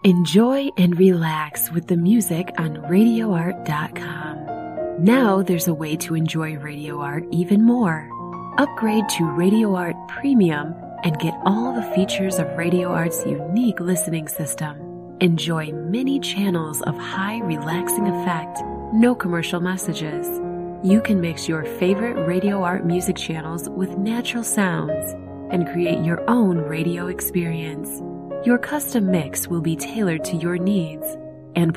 Enjoy and relax with the music on RadioArt.com. Now there's a way to enjoy Radio Art even more. Upgrade to Radio Art Premium and get all the features of Radio Art's unique listening system. Enjoy many channels of high relaxing effect, no commercial messages. You can mix your favorite Radio Art music channels with natural sounds and create your own radio experience. Your custom mix will be tailored to your needs